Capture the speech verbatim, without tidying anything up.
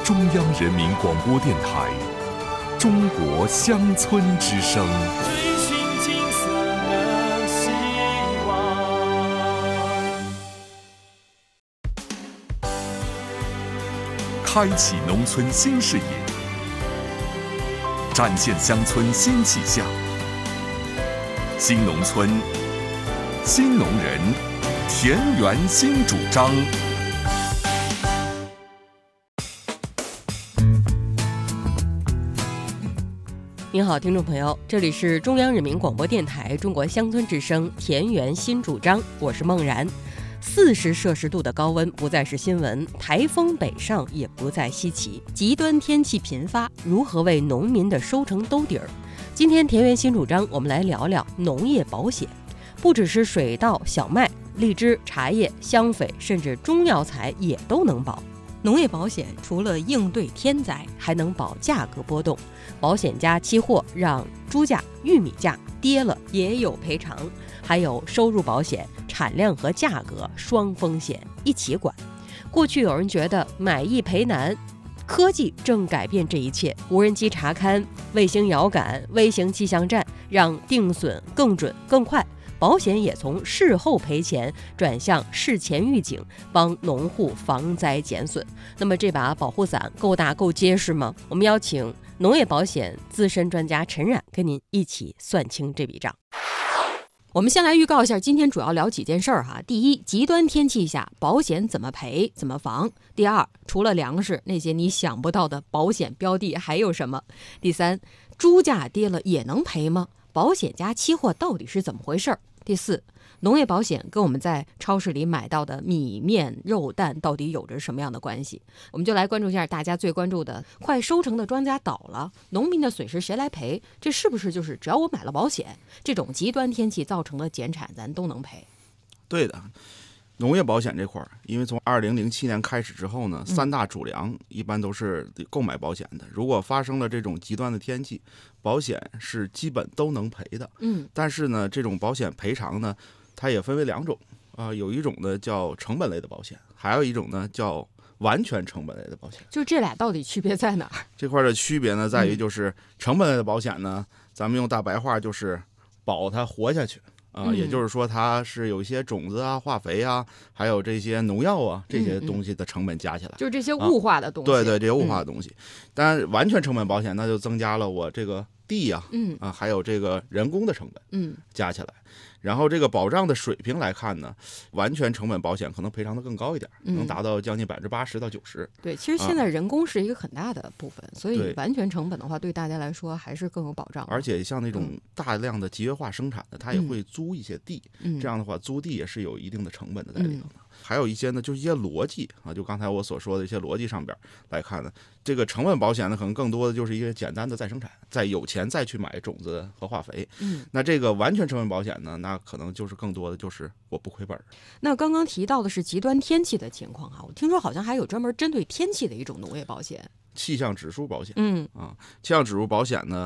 中央人民广播电台中国乡村之声。 追寻金色的希望， 开启农村新视野，展现乡村新气象。新农村，新农人，田园新主张。 您好，听众朋友，这里是中央人民广播电台中国乡村之声田园新主张，我是孟然。四十摄氏度的高温不再是新闻，台风北上也不再稀奇，极端天气频发，如何为农民的收成兜底儿？今天田园新主张，我们来聊聊农业保险。不只是水稻、小麦、荔枝、茶叶、香榧，甚至中药材也都能保。农业保险除了应对天灾，还能保价格波动。保险加期货让猪价、玉米价跌了也有赔偿，还有收入保险，产量和价格双风险一起管。过去有人觉得买易赔难，科技正改变这一切，无人机查勘、卫星遥感、微型气象站，让定损更准更快。保险也从事后赔钱转向事前预警，帮农户防灾减损。那么这把保护伞够大够结实吗？我们邀请农业保险资深专家陈冉跟您一起算清这笔账。我们先来预告一下，今天主要聊几件事儿哈。第一，极端天气下保险怎么赔怎么防。第二，除了粮食，那些你想不到的保险标的还有什么？第三，猪价跌了也能赔吗？保险加期货到底是怎么回事？第四，农业保险跟我们在超市里买到的米面肉蛋到底有着什么样的关系？我们就来关注一下大家最关注的，快收成的庄稼倒了，农民的损失谁来赔？这是不是就是只要我买了保险，这种极端天气造成的减产咱都能赔？ 对的，农业保险这块儿，因为从二零零七年开始之后呢，三大主粮一般都是购买保险的。如果发生了这种极端的天气，保险是基本都能赔的。嗯，但是呢，这种保险赔偿呢，它也分为两种啊、呃，有一种呢叫成本类的保险，还有一种呢叫完全成本类的保险。 就这俩到底区别在哪儿？ 这块的区别呢，在于就是成本类的保险呢，咱们用大白话就是保它活下去。啊、呃，也就是说，它是有一些种子啊、化肥啊，还有这些农药啊这些东西的成本加起来， 嗯嗯就是这些物化的东西。 啊、对对，这些物化的东西。嗯、但完全成本保险那就增加了我这个地啊，嗯啊，还有这个人工的成本，嗯，加起来。然后这个保障的水平来看呢，完全成本保险可能赔偿的更高一点，嗯、能达到将近百分之八十到九十。 对，其实现在人工是一个很大的部分，啊、所以完全成本的话，对大家来说还是更有保障。 而且像那种大量的集约化生产的，它也会租一些地，嗯、这样的话租地也是有一定的成本的在里头的。嗯、还有一些呢，就是一些逻辑啊，就刚才我所说的一些逻辑上边来看呢，这个成本保险呢，可能更多的就是一些简单的再生产，再有钱再去买种子和化肥。嗯，那这个完全成本保险呢，那可能就是更多的就是我不亏本。 那刚刚提到的是极端天气的情况哈，我听说好像还有专门针对天气的一种农业保险。 气象指数保险，嗯啊，气象指数保险呢，